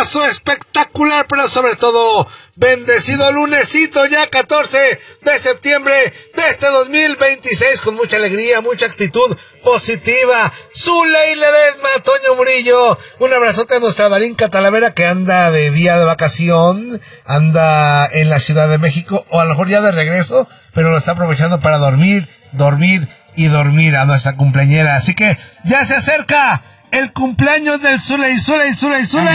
hermoso, espectacular, pero sobre todo bendecido lunesito ya 14 de septiembre de este 2026 con mucha alegría, mucha actitud positiva. Zuley Ledesma, Toño Murillo, un abrazote a nuestra Darinka Talavera que anda de día de vacación, anda en la Ciudad de México o a lo mejor ya de regreso, pero lo está aprovechando para dormir a nuestra cumpleañera. Así que ya se acerca el cumpleaños del Zuley. Ya se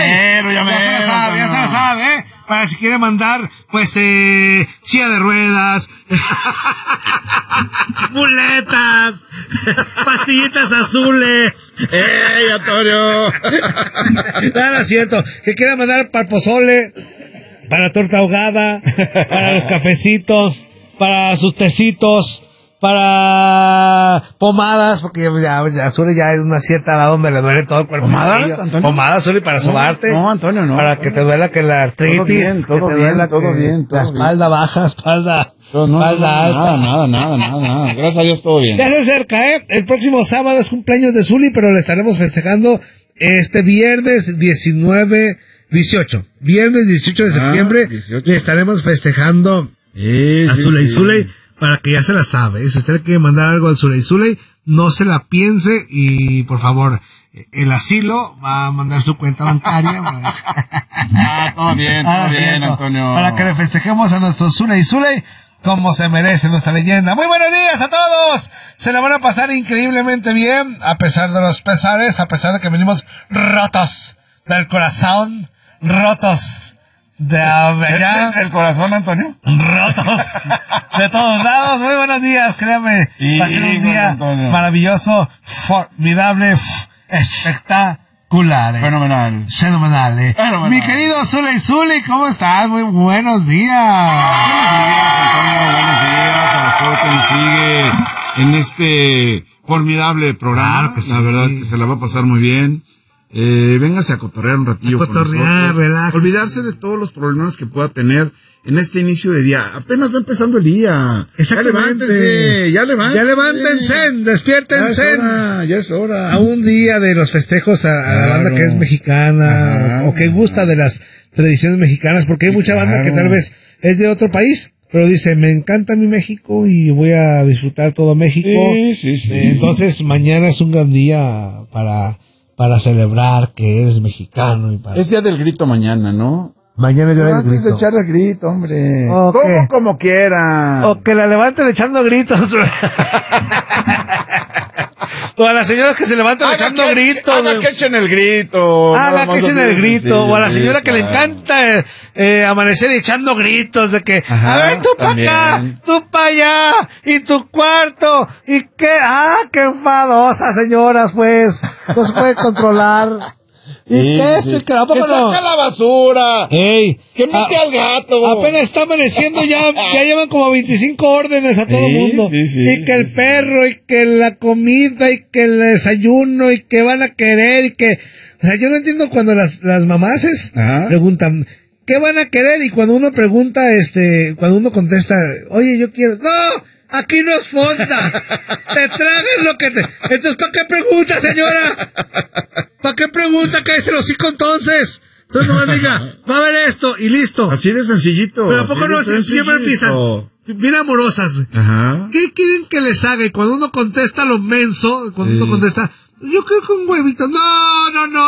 la sabe, ¿eh? Para si quiere mandar, pues, silla de ruedas, muletas, pastillitas azules. ¡Ey, Antonio! Nada, cierto. Que quiera mandar para el pozole, para torta ahogada, para los cafecitos, para sus tecitos, para pomadas, porque ya Zuli ya es una cierta edad donde le duele todo el cuerpo. ¿Pomadas, Antonio? Pomadas, Zuli, para sobarte. No, Antonio, no. Para que te duela que la artritis. Todo bien. La espalda baja, espalda alta. Nada. Gracias a Dios, todo bien. Ya se acerca, ¿eh? El próximo sábado es cumpleaños de Zuli, pero le estaremos festejando este viernes 18. Viernes 18 de septiembre 18. le estaremos festejando a Zuley. Para que ya se la sabe. Si usted le quiere mandar algo al Zuley, no se la piense y por favor, el asilo va a mandar su cuenta bancaria. Todo bien, Antonio. Para que le festejemos a nuestro Zuley como se merece nuestra leyenda. Muy buenos días a todos. Se la van a pasar increíblemente bien, a pesar de los pesares, a pesar de que venimos rotos del corazón, rotos de allá. ¿El corazón, Antonio? Rotos de todos lados. Muy buenos días, créame. Va a ser un día maravilloso, formidable, espectacular. Fenomenal. Mi querido Zuley, ¿cómo estás? Muy buenos días. Buenos días a todo que nos sigue en este formidable programa. Claro que sí. La verdad que se la va a pasar muy bien. Véngase a cotorrear un ratillo. Relájate. Olvidarse de todos los problemas que pueda tener en este inicio de día. Apenas va empezando el día. Exactamente. Ya levántense. Despiértense. Ya es hora. A un día de los festejos a la banda que es mexicana o que gusta de las tradiciones mexicanas, porque hay mucha banda que tal vez es de otro país, pero dice, me encanta mi México y voy a disfrutar todo México. Sí. Entonces mañana es un gran día para celebrar que eres mexicano. Es día del grito mañana, ¿no? Mañana es día del grito. Antes de echarle el grito, hombre. Okay. Como quiera. O que la levanten echando gritos. O a las señoras que se levantan echando gritos. Haga que echen el grito. Que echen el grito. O a la señora que le claro. encanta amanecer echando gritos de que, Ajá, a ver, tú para acá, tú para allá, y tu cuarto, y qué enfadosa señoras, pues, no se puede controlar. Y que que saca la basura. Ey, que mete al gato. Apenas está amaneciendo, ya llevan como 25 órdenes a todo el mundo. Y que el perro, y que la comida, y que el desayuno, y que van a querer, y que... O sea, yo no entiendo cuando las mamases preguntan, ¿qué van a querer? Y cuando uno pregunta, cuando uno contesta, oye, yo quiero... ¡No! Aquí no es fonda. Te tragas lo que te... Entonces, ¿para qué pregunta, señora? ¿Para qué pregunta? Cállese el hocico entonces. Entonces nomás diga, va a haber esto y listo. Así de sencillito. Pero ¿a poco no siempre empiezan bien amorosas? Ajá. ¿Qué quieren que les haga? Y cuando uno contesta lo menso, cuando uno contesta, yo creo que un huevito. No,